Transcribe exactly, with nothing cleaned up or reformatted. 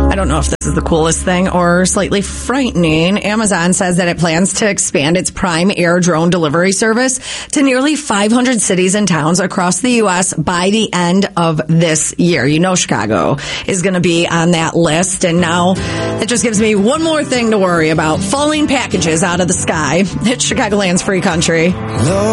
I don't know if this is the coolest thing or slightly frightening. Amazon says that it plans to expand its Prime Air drone delivery service to nearly five hundred cities and towns across the U S by the end of this year. You know Chicago is going to be on that list. And now it just gives me one more thing to worry about. Falling packages out of the sky. It's Chicagoland's Free Country.